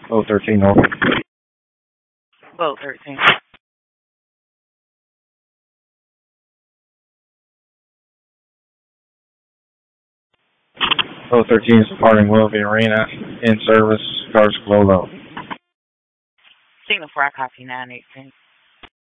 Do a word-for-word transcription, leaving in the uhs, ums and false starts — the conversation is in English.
oh thirteen North. Boat thirteen. oh thirteen is departing Willoughby Arena. In service, cars flow low. Signal for I copy nine eighteen.